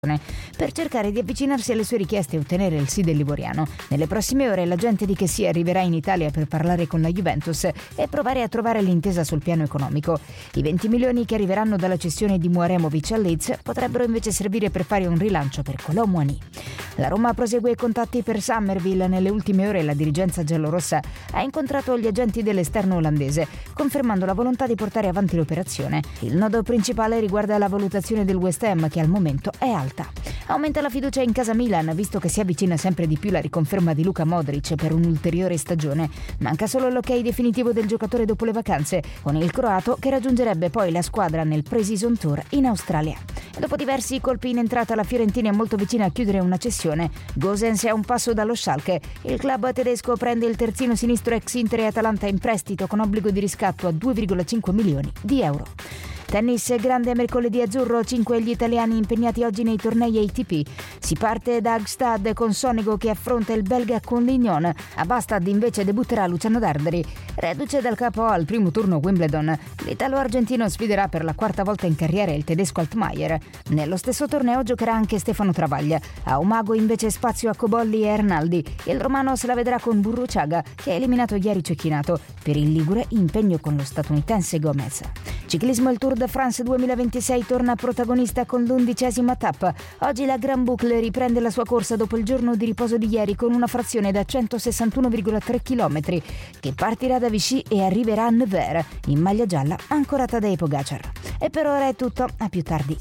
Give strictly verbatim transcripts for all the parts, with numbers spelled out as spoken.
per cercare di avvicinarsi alle sue richieste e ottenere il sì del Livoriano. Nelle prossime ore l'agente di Kessie arriverà in Italia per parlare con la Juventus e provare a trovare l'intesa sul piano economico. I venti milioni che arriveranno dalla cessione di Muaremovic al Leeds potrebbero invece servire per fare un rilancio per Kolo Muani. La Roma prosegue i contatti per Summerville. Nelle ultime ore la dirigenza giallorossa ha incontrato gli agenti dell'esterno olandese, confermando la volontà di portare avanti l'operazione. Il nodo principale riguarda la valutazione del West Ham, che al momento è alta. Aumenta la fiducia in casa Milan, visto che si avvicina sempre di più la riconferma di Luka Modric per un'ulteriore stagione. Manca solo l'ok definitivo del giocatore dopo le vacanze, con il croato che raggiungerebbe poi la squadra nel Pre-Season Tour in Australia. Dopo diversi colpi in entrata, la Fiorentina è molto vicina a chiudere una cessione. Gosens è a un passo dallo Schalke. Il club tedesco prende il terzino sinistro ex Inter e Atalanta in prestito con obbligo di riscatto a due virgola cinque milioni di euro. Tennis, grande mercoledì azzurro, cinque gli italiani impegnati oggi nei tornei A T P. Si parte da Hagstad con Sonego che affronta il belga con Lignon. A Bastad invece debutterà Luciano Darderi. Reduce dal K O al primo turno Wimbledon, l'italo-argentino sfiderà per la quarta volta in carriera il tedesco Altmaier. Nello stesso torneo giocherà anche Stefano Travaglia. A Umago invece spazio a Cobolli e Arnaldi. Il romano se la vedrà con Burruchaga, che ha eliminato ieri Cecchinato. Per il ligure impegno con lo statunitense Gomez. Ciclismo, il Tour de France duemilaventisei torna protagonista con l'undicesima tappa. Oggi la Grand Boucle riprende la sua corsa dopo il giorno di riposo di ieri con una frazione da centosessantuno virgola tre chilometri che partirà da Vichy e arriverà a Nevers in maglia gialla ancorata da Pogacar. E per ora è tutto, a più tardi.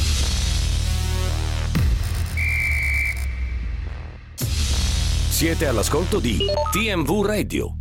Siete all'ascolto di T M V Radio.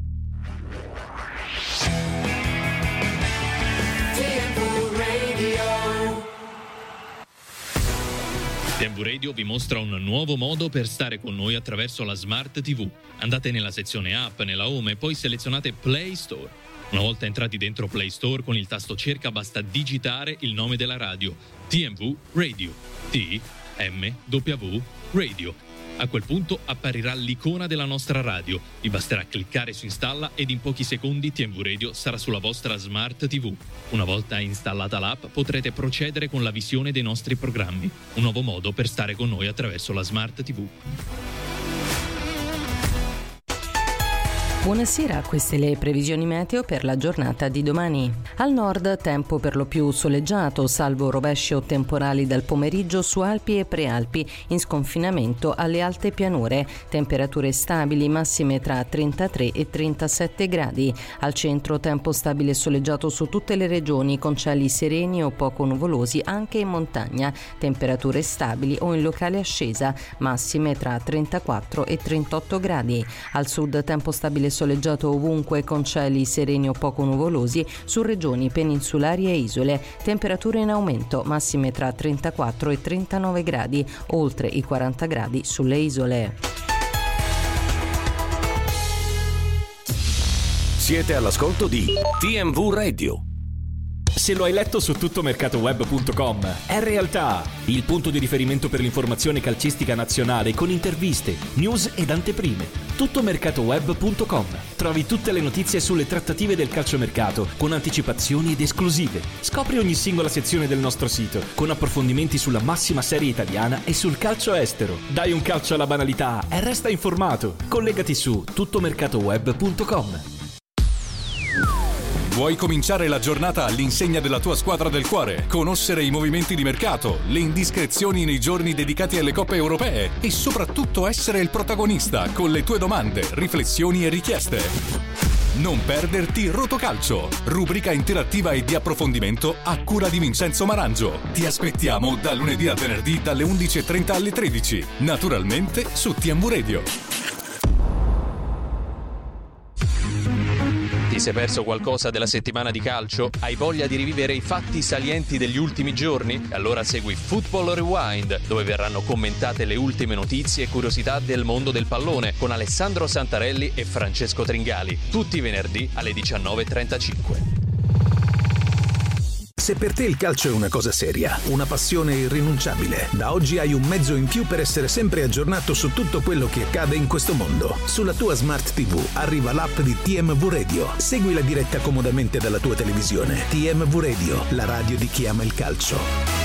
T M V Radio vi mostra un nuovo modo per stare con noi attraverso la Smart T V. Andate nella sezione App, nella Home e poi selezionate Play Store. Una volta entrati dentro Play Store, con il tasto cerca basta digitare il nome della radio: T M V Radio. T M W Radio. A quel punto apparirà l'icona della nostra radio. Vi basterà cliccare su installa ed in pochi secondi T M V Radio sarà sulla vostra Smart T V. Una volta installata l'app potrete procedere con la visione dei nostri programmi. Un nuovo modo per stare con noi attraverso la Smart T V. Buonasera, queste le previsioni meteo per la giornata di domani. Al nord tempo per lo più soleggiato, salvo rovesci o temporali dal pomeriggio su Alpi e Prealpi, in sconfinamento alle alte pianure. Temperature stabili, massime tra trentatré e trentasette gradi. Al centro tempo stabile e soleggiato su tutte le regioni, con cieli sereni o poco nuvolosi anche in montagna. Temperature stabili o in locale ascesa, massime tra trentaquattro e trentotto gradi. Al sud tempo stabile soleggiato ovunque con cieli sereni o poco nuvolosi su regioni peninsulari e isole. Temperature in aumento, massime tra trentaquattro e trentanove gradi, oltre i quaranta gradi sulle isole. Siete all'ascolto di T M V Radio. Se lo hai letto su tuttomercatoweb punto com, è realtà! Il punto di riferimento per l'informazione calcistica nazionale con interviste, news ed anteprime. tuttomercatoweb punto com. Trovi tutte le notizie sulle trattative del calciomercato con anticipazioni ed esclusive. Scopri ogni singola sezione del nostro sito con approfondimenti sulla massima serie italiana e sul calcio estero. Dai un calcio alla banalità e resta informato. Collegati su tuttomercatoweb punto com. Vuoi cominciare la giornata all'insegna della tua squadra del cuore? Conoscere i movimenti di mercato, le indiscrezioni nei giorni dedicati alle coppe europee e soprattutto essere il protagonista con le tue domande, riflessioni e richieste? Non perderti Rotocalcio, rubrica interattiva e di approfondimento a cura di Vincenzo Marangio. Ti aspettiamo da lunedì a venerdì dalle undici e trenta alle tredici, naturalmente su T M V Radio. Ti sei perso qualcosa della settimana di calcio? Hai voglia di rivivere i fatti salienti degli ultimi giorni? Allora segui Football Rewind, dove verranno commentate le ultime notizie e curiosità del mondo del pallone con Alessandro Santarelli e Francesco Tringali, tutti i venerdì alle diciannove e trentacinque. Se per te il calcio è una cosa seria, una passione irrinunciabile, da oggi hai un mezzo in più per essere sempre aggiornato su tutto quello che accade in questo mondo. Sulla tua Smart T V arriva l'app di T M V Radio. Segui la diretta comodamente dalla tua televisione. T M V Radio, la radio di chi ama il calcio.